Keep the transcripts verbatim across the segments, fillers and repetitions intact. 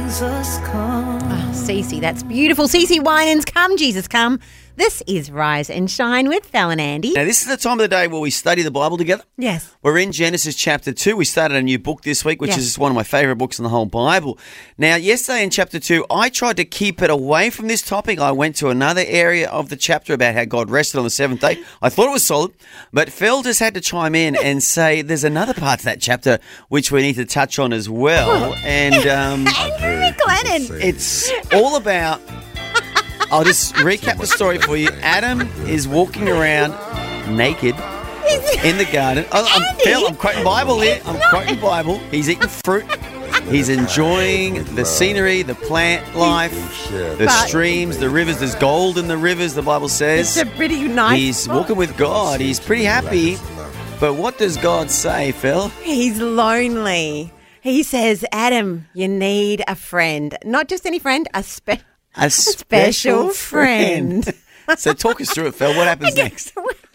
Jesus come. Oh, Cece, that's beautiful. Cece Winans, come, Jesus, come. This is Rise and Shine with Fel and Andy. Now, this is the time of the day where we study the Bible together. Yes. We're in Genesis chapter two. We started a new book this week, which Yes. is one of my favourite books in the whole Bible. Now, yesterday in chapter two, I tried to keep it away from this topic. I went to another area of the chapter about how God rested on the seventh day. I thought it was solid, but Phil just had to chime in and say there's another part to that chapter which we need to touch on as well. And um, Andrew McLennan. it's all about... I'll just recap the story for you. Adam is walking around naked in the garden. Oh, I'm, Phil, I'm quoting Bible here. I'm quoting Bible. He's eating fruit. He's enjoying the scenery, the plant life, the But- streams, the rivers. There's gold in the rivers, the Bible says. It's a pretty nice He's spot. walking with God. He's pretty happy. But what does God say, Phil? He's lonely. He says, Adam, you need a friend. Not just any friend, a special A special, special friend. friend. So talk us through it, Phil. What happens next?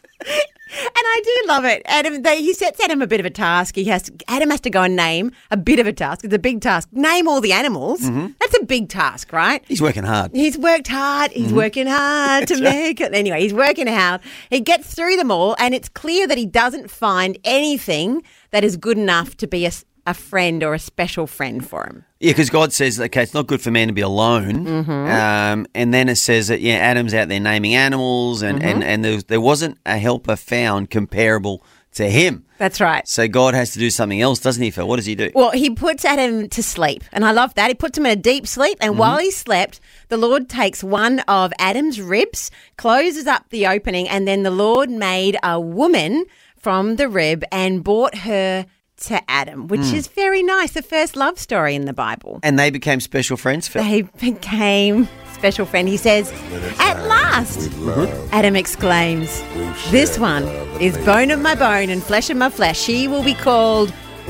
And I do love it. Adam, they, he sets Adam a bit of a task. He has to, Adam has to go and name a bit of a task. It's a big task. Name all the animals. Mm-hmm. That's a big task, right? He's working hard. He's worked hard. He's working hard to make it. Anyway, he's working hard. He gets through them all, and it's clear that he doesn't find anything that is good enough to be a, a friend or a special friend for him. Yeah, because God says, okay, it's not good for man to be alone. Mm-hmm. Um, and then it says that, yeah, Adam's out there naming animals, and, Mm-hmm. and, and there, there wasn't a helper found comparable to him. That's right. So God has to do something else, doesn't he, Phil? What does he do? Well, he puts Adam to sleep, and I love that. He puts him in a deep sleep, and while he slept, the Lord takes one of Adam's ribs, closes up the opening, and then the Lord made a woman from the rib and brought her to Adam, which is very nice. The first love story in the Bible. And they became special friends, Phil. They became special friend. He says, at last, Adam exclaims, this one is bone of my bone and flesh of my flesh. She will be called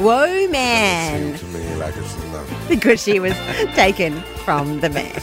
Woman, because she was taken from the man.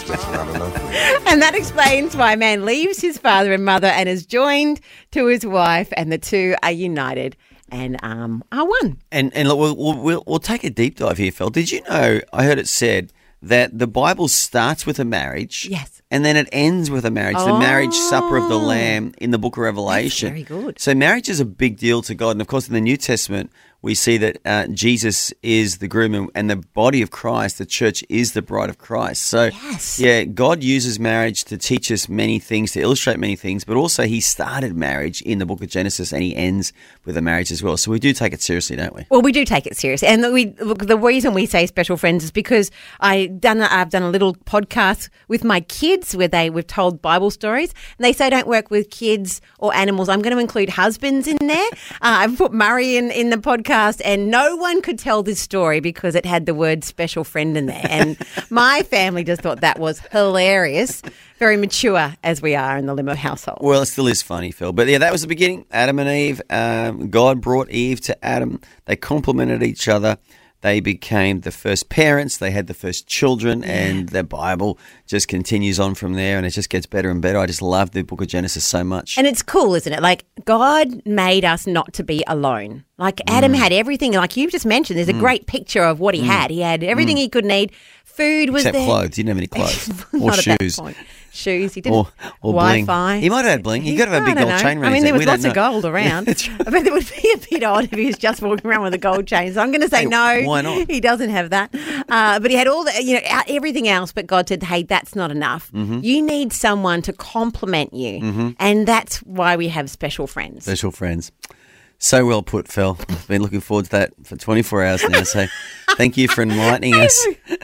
And that explains why a man leaves his father and mother and is joined to his wife, and the two are united and um, are one. And and look, we'll, we'll, we'll, we'll take a deep dive here, Phil. Did you know, I heard it said, that the Bible starts with a marriage. Yes. And then it ends with a marriage, the marriage supper of the Lamb in the book of Revelation. very good. So marriage is a big deal to God. And, of course, in the New Testament, we see that uh, Jesus is the groom and, and the body of Christ, the church is the bride of Christ. So, Yes. yeah, God uses marriage to teach us many things, to illustrate many things, but also he started marriage in the book of Genesis and he ends with a marriage as well. So we do take it seriously, don't we? Well, we do take it seriously, and we look. The reason we say special friends is because I done. A, I've done a little podcast with my kids where they we've told Bible stories, and they say don't work with kids or animals. I'm going to include husbands in there. uh, I've put Murray in in the podcast, and no one could tell this story because it had the word special friend in there, and my family just thought that was hilarious. Very mature as we are in the Limo household. Well, it still is funny, Phil. But yeah, that was the beginning. Adam and Eve. Um, God brought Eve to Adam. They complemented each other. They became the first parents. They had the first children, and the Bible just continues on from there, and it just gets better and better. I just love the book of Genesis so much. And it's cool, isn't it? Like, God made us not to be alone. Like, Adam had everything. Like you just mentioned, there's a great picture of what he had. He had everything he could need. Food was Except there. clothes. He didn't have any clothes or Not at that shoes. point. Shoes. He didn't. Or, or bling. Wi-Fi. He might have had bling. He could have had a big I don't gold know. chain around I mean, his there neck. was We don't lots of know. gold around. That's right. But it would be a bit odd if he was just walking around with a gold chain. So I'm going to say Hey, no. why not? He doesn't have that. Uh, but he had all the, you know, everything else. But God said, hey, that's not enough. Mm-hmm. You need someone to complement you. Mm-hmm. And that's why we have special friends. Special friends. So well put, Phil. I've been looking forward to that for twenty-four hours now. So thank you for enlightening us.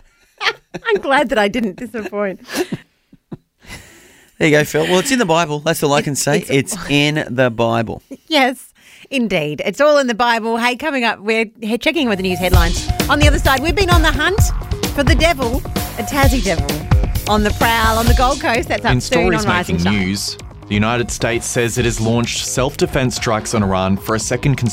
I'm glad that I didn't disappoint. There you go, Phil. Well, it's in the Bible. That's all I can say. It's- It's in the Bible. Yes, indeed. It's all in the Bible. Hey, coming up, we're checking with the news headlines. On the other side, we've been on the hunt for the devil, a Tassie devil, on the prowl on the Gold Coast. That's up In soon on stories Rise and making Shine. news, the United States says it has launched self-defense strikes on Iran for a second